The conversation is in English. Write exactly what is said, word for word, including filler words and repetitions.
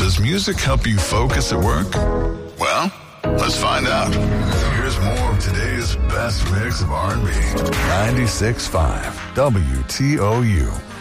Does music help you focus at work? Well, let's find out. Here's more of today's best mix of R and B. ninety-six point five W T O U.